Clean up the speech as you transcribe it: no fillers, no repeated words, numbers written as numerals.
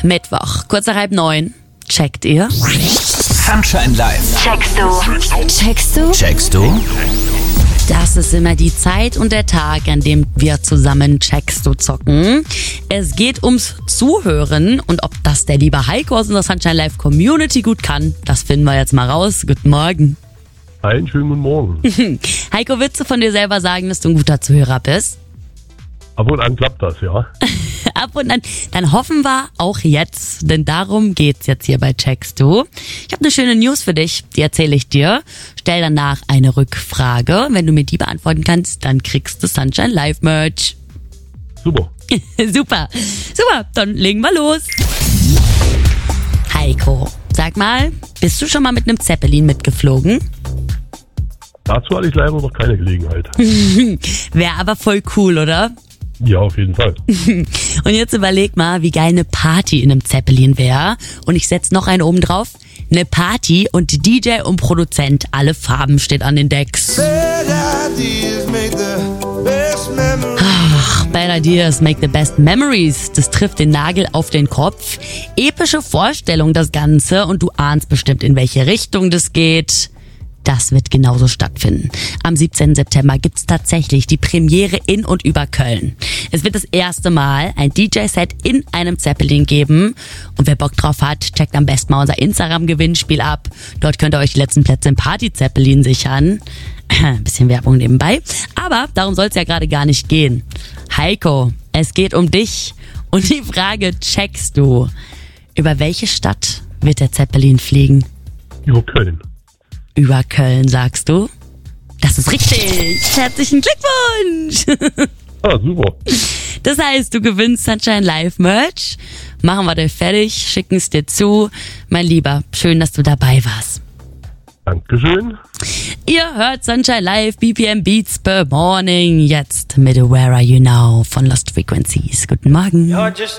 Mittwoch, kurz nach 8:30. Checkt ihr? Sunshine Live. Checkst du? Checkst du? Das ist immer die Zeit und der Tag, an dem wir zusammen Checkst du zocken. Es geht ums Zuhören und ob das der liebe Heiko aus unserer Sunshine Live Community gut kann, das finden wir jetzt mal raus. Guten Morgen. Einen schönen guten Morgen. Heiko, willst du von dir selber sagen, dass du ein guter Zuhörer bist? Ab und an klappt das, ja. Ab und an, dann hoffen wir auch jetzt, denn darum geht's jetzt hier bei Checkst du. Ich habe eine schöne News für dich, die erzähle ich dir. Stell danach eine Rückfrage. Wenn du mir die beantworten kannst, dann kriegst du Sunshine Live Merch. Super. Super, dann legen wir los. Heiko, sag mal, bist du schon mal mit einem Zeppelin mitgeflogen? Dazu hatte ich leider noch keine Gelegenheit. Wäre aber voll cool, oder? Ja, auf jeden Fall. Und jetzt überleg mal, wie geil eine Party in einem Zeppelin wäre. Und ich setz noch einen oben drauf. Eine Party und DJ und Produzent, alle Farben steht an den Decks. Bad Ideas make the best memories. Das trifft den Nagel auf den Kopf. Epische Vorstellung das Ganze und du ahnst bestimmt, in welche Richtung das geht. Das wird genauso stattfinden. Am 17. September gibt's tatsächlich die Premiere in und über Köln. Es wird das erste Mal ein DJ-Set in einem Zeppelin geben. Und wer Bock drauf hat, checkt am besten mal unser Instagram-Gewinnspiel ab. Dort könnt ihr euch die letzten Plätze im Party-Zeppelin sichern. Ein bisschen Werbung nebenbei. Aber darum soll's ja gerade gar nicht gehen. Heiko, es geht um dich. Und die Frage checkst du. Über welche Stadt wird der Zeppelin fliegen? Über Köln. Über Köln, sagst du? Das ist richtig. Herzlichen Glückwunsch. Ah, super. Das heißt, du gewinnst Sunshine Live Merch. Machen wir dir fertig, schicken es dir zu. Mein Lieber, schön, dass du dabei warst. Dankeschön. Ihr hört Sunshine Live, BPM Beats per Morning. Jetzt mit Where Are You Now von Lost Frequencies. Guten Morgen.